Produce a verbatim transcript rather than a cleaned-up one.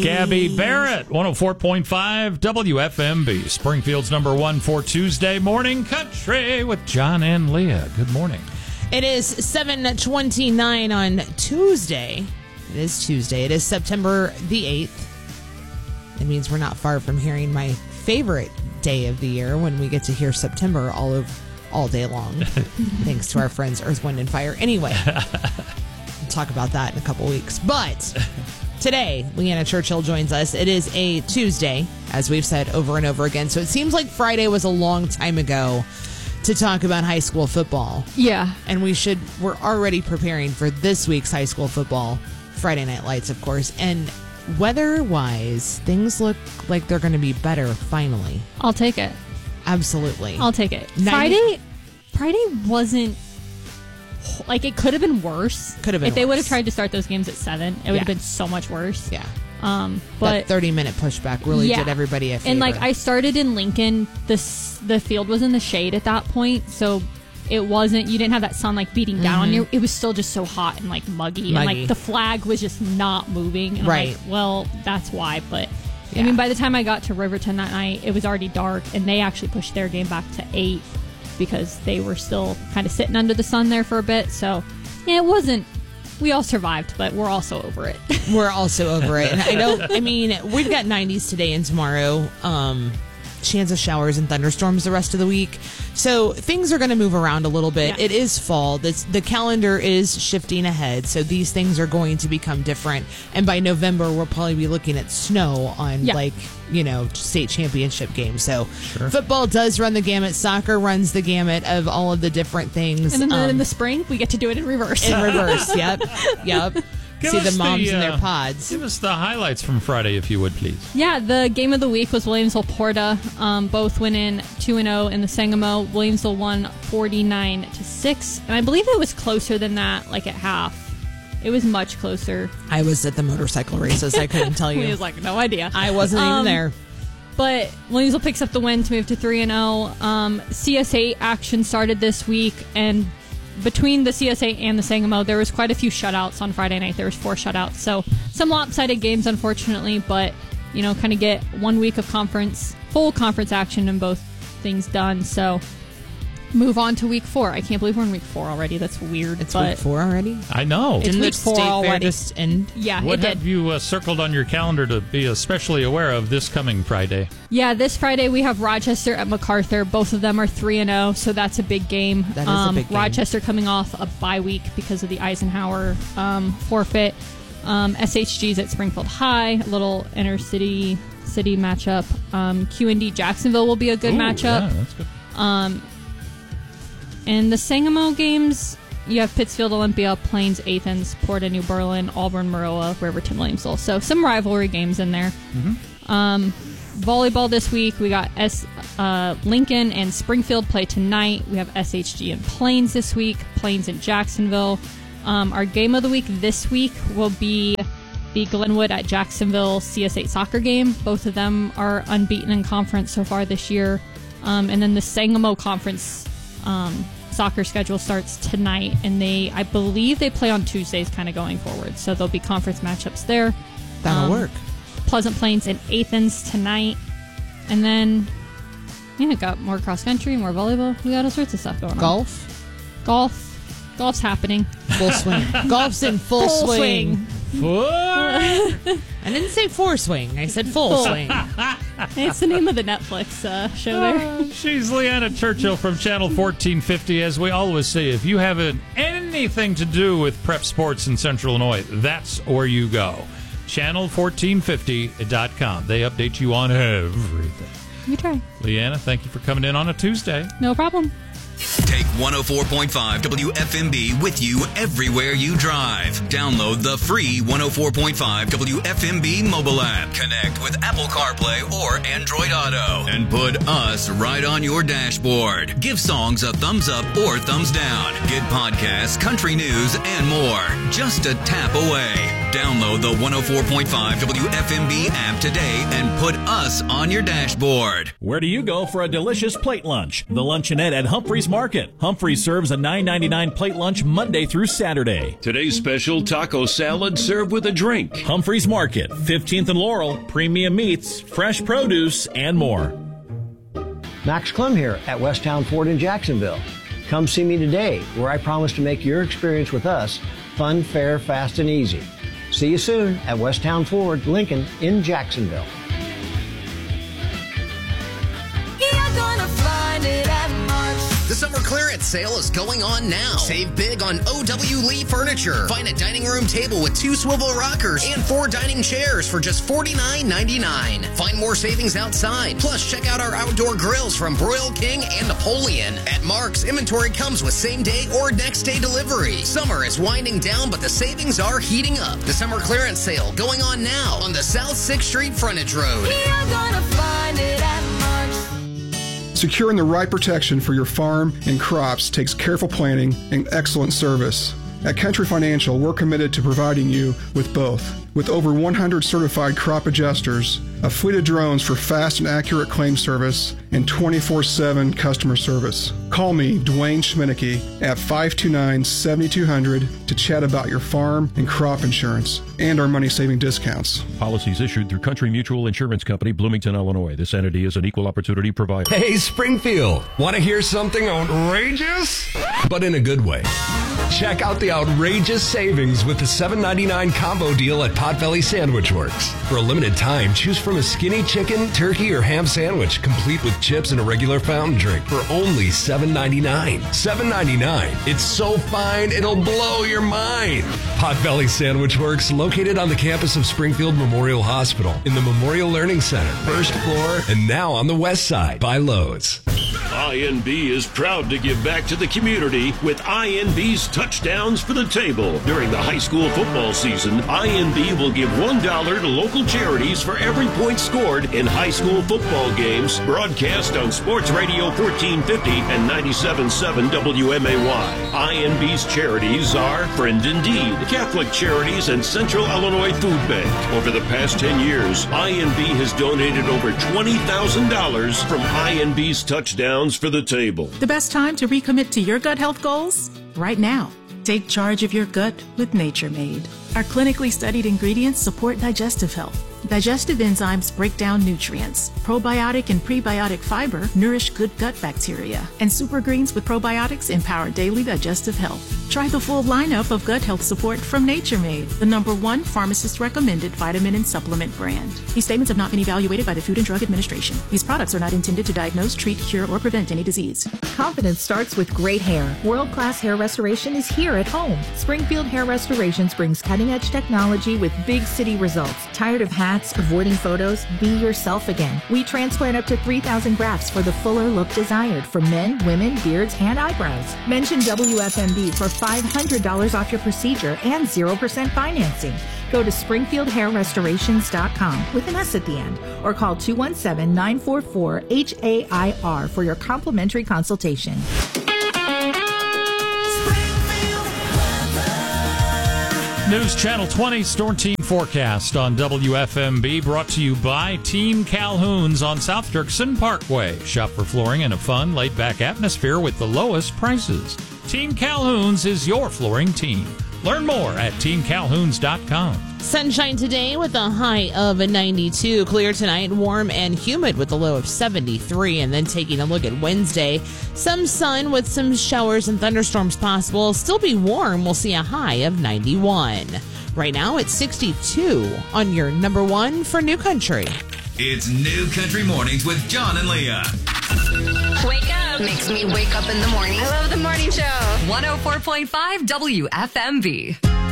Gabby Barrett, one oh four point five W F M B, Springfield's number one for Tuesday morning country with John and Leah. Good morning. It is seven twenty-nine on Tuesday. It is Tuesday. It is September the eighth. It means we're not far from hearing my favorite day of the year when we get to hear September all of all day long. Thanks to our friends Earth, Wind, and Fire. Anyway, we'll talk about that in a couple weeks. But today, Leanna Churchill joins us. It is a Tuesday, as we've said over and over again. So it seems like Friday was a long time ago to talk about high school football. Yeah. And we should, we're already preparing for this week's high school football, Friday Night Lights, of course. And weather-wise, things look like they're going to be better finally. I'll take it. Absolutely. I'll take it. ninety Friday Friday wasn't, like, it could have been worse. Could have been If they would worse. have tried to start those games at seven, it would Yeah. have been so much worse. Yeah. Um, but That thirty-minute pushback really yeah. did everybody a favor. And, like, I started in Lincoln. This, the field was in the shade at that point, so it wasn't, you didn't have that sun, like, beating down on you. It was still just so hot and, like, muggy. And, Muggy. like, the flag was just not moving. And Right. I'm like, well, that's why. But, Yeah. I mean, by the time I got to Riverton that night, it was already dark, and they actually pushed their game back to eight because they were still kind of sitting under the sun there for a bit. So, yeah, it wasn't, we all survived, but we're also over it. We're also over it. And I don't, I mean, we've got nineties today and tomorrow. Um, chance of showers and thunderstorms the rest of the week. So things are going to move around a little bit. Yeah. It is fall. This, the calendar is shifting ahead. So these things are going to become different. And by November, we'll probably be looking at snow on, Yeah. like, you know, state championship games. So Sure. football does run the gamut. Soccer runs the gamut of all of the different things. And then Um, in the spring, we get to do it in reverse. in reverse. Yep. Yep. Give See us the moms the, in their uh, pods. Give us the highlights from Friday, if you would, please. Yeah, the game of the week was Williamsville Porta, um, both winning two and oh in the Sangamo. Williamsville won forty-nine to six, and I believe it was closer than that, like at half. It was much closer. I was at the motorcycle races. I couldn't tell We you. was like, no idea. I wasn't even Um, there. But Williamsville picks up the win to move to three and oh. Um, C S A action started this week, and between the C S A and the Sangamo, there was quite a few shutouts on Friday night. There was four shutouts. So some lopsided games, unfortunately, but, you know, kind of get one week of conference, full conference action and both things done. So move on to week four. I can't believe we're in week four already. That's weird. It's but week four already? I know. It's Didn't week the four state fair already. just end? Yeah, What it have did. you uh, circled on your calendar to be especially aware of this coming Friday? Yeah, this Friday we have Rochester at MacArthur. Both of them are three and oh, so that's a big game. That is a um, big game. Rochester coming off a bye week because of the Eisenhower um, forfeit. Um, S H G's at Springfield High, a little inner city city matchup. Um, Q and D Jacksonville will be a good Ooh, matchup. Yeah, that's good. Um, and the Sangamo games, you have Pittsfield Olympia, Plains, Athens, Porta, New Berlin, Auburn, Maroa, Riverton, Williamsville. So some rivalry games in there. Mm-hmm. Um, volleyball this week, we got S, uh, Lincoln and Springfield play tonight. We have S H G and Plains this week, Plains and Jacksonville. Um, our game of the week this week will be the Glenwood at Jacksonville C S A soccer game. Both of them are unbeaten in conference so far this year. Um, and then the Sangamo Conference um, soccer schedule starts tonight, and they, I believe they play on Tuesdays kind of going forward. So there'll be conference matchups there. That'll Um, work. Pleasant Plains and Athens tonight. And then, yeah, got more cross country, more volleyball. We got all sorts of stuff going on. Golf? Golf. Golf's happening. Full swing. Golf's in full, Full swing. What? I didn't say four swing. I said full, Full. swing. It's the name of the Netflix uh, show there. Uh, she's Leanna Churchill from Channel fourteen fifty. As we always say, if you have an, anything to do with prep sports in Central Illinois, that's where you go. channel fourteen fifty dot com. They update you on everything. You try. Leanna, thank you for coming in on a Tuesday. No problem. Take one oh four point five W F M B with you everywhere you drive. Download the free one oh four point five W F M B mobile app. Connect with Apple CarPlay or Android Auto. And put us right on your dashboard. Give songs a thumbs up or thumbs down. Get podcasts, country news, and more. Just a tap away. Download the one oh four point five W F M B app today and put us on your dashboard. Where do you go for a delicious plate lunch? The Luncheonette at Humphreys Market. Humphreys serves a nine ninety-nine plate lunch Monday through Saturday. Today's special taco salad served with a drink. Humphreys Market, fifteenth and Laurel, premium meats, fresh produce, and more. Max Clem here at Westtown Ford in Jacksonville. Come see me today, where I promise to make your experience with us fun, fair, fast, and easy. See you soon at Westtown Ford, Lincoln in Jacksonville. You're gonna find it at Mark's. The summer clearance sale is going on now. Save big on O W Lee Furniture. Find a dining room table with two swivel rockers and four dining chairs for just forty-nine ninety-nine. Find more savings outside. Plus, check out our outdoor grills from Broil King and Napoleon. At Mark's, inventory comes with same day or next day delivery. Summer is winding down, but the savings are heating up. The summer clearance sale going on now on the South sixth Street Frontage Road. You're gonna find it at Mark's. Securing the right protection for your farm and crops takes careful planning and excellent service. At Country Financial, we're committed to providing you with both. With over one hundred certified crop adjusters, a fleet of drones for fast and accurate claim service, and twenty-four seven customer service. Call me, Dwayne Schminicki, at five two nine, seven two zero zero to chat about your farm and crop insurance and our money-saving discounts. Policies issued through Country Mutual Insurance Company, Bloomington, Illinois. This entity is an equal opportunity provider. Hey, Springfield, want to hear something outrageous? But in a good way. Check out the outrageous savings with the seven ninety-nine combo deal at Potbelly Sandwich Works. For a limited time, choose from a skinny chicken, turkey, or ham sandwich, complete with chips and a regular fountain drink for only seven ninety-nine. seven ninety-nine. It's so fine, it'll blow your mind. Potbelly Sandwich Works, located on the campus of Springfield Memorial Hospital in the Memorial Learning Center, first floor, and now on the west side by Lowe's. I N B is proud to give back to the community with I N B's Touchdowns for the Table. During the high school football season, I N B will give one dollar to local charities for every point scored in high school football games, broadcast on Sports Radio fourteen fifty and ninety-seven point seven W M A Y. I N B's charities are Friend Indeed, Catholic Charities, and Central Illinois Food Bank. Over the past ten years, I N B has donated over twenty thousand dollars from I N B's Touchdowns for the Table. The best time to recommit to your gut health goals? Right now. Take charge of your gut with Nature Made. Our clinically studied ingredients support digestive health. Digestive enzymes break down nutrients. Probiotic and prebiotic fiber nourish good gut bacteria. And super greens with probiotics empower daily digestive health. Try the full lineup of gut health support from Nature Made, the number one pharmacist-recommended vitamin and supplement brand. These statements have not been evaluated by the Food and Drug Administration. These products are not intended to diagnose, treat, cure, or prevent any disease. Confidence starts with great hair. World-class hair restoration is here at home. Springfield Hair Restorations brings cutting-edge technology with big city results. Tired of hats, avoiding photos? Be yourself again. We transplant up to three thousand grafts for the fuller look desired for men, women, beards, and eyebrows. Mention W F M B for five hundred dollars off your procedure and zero percent financing. Go to springfield hair restorations dot com with an S at the end or call two one seven, nine four four, H A I R for your complimentary consultation. News Channel twenty Storm Team Forecast on W F M B, brought to you by Team Calhoun's on South Dirksen Parkway. Shop for flooring in a fun, laid-back atmosphere with the lowest prices. Team Calhoun's is your flooring team. Learn more at team calhouns dot com. Sunshine today with a high of ninety-two. Clear tonight, warm and humid with a low of seventy-three. And then taking a look at Wednesday, some sun with some showers and thunderstorms possible. Still be warm. We'll see a high of ninety-one. Right now, it's sixty-two on your number one for New Country. It's New Country Mornings with John and Leah. Wake up. Makes me wake up in the morning. I love the morning show. one oh four point five W F M B.